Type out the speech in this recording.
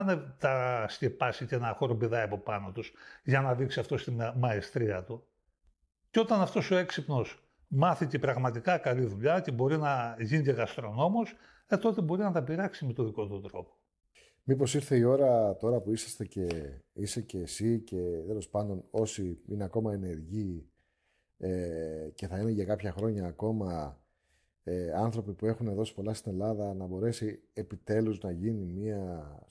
δεν τα σκεπάσει και να χοροπηδάει από πάνω τους για να δείξει αυτό στη μαεστρία του. Και όταν αυτός ο έξυπνος μάθει και πραγματικά καλή δουλειά και μπορεί να γίνει και γαστρονόμος, τότε μπορεί να τα πειράξει με τον δικό του τρόπο. Μήπως ήρθε η ώρα τώρα που είσαι και εσύ και τέλος πάντων όσοι είναι ακόμα ενεργοί και θα είναι για κάποια χρόνια ακόμα άνθρωποι που έχουν δώσει πολλά στην Ελλάδα, να μπορέσει επιτέλους να γίνει μια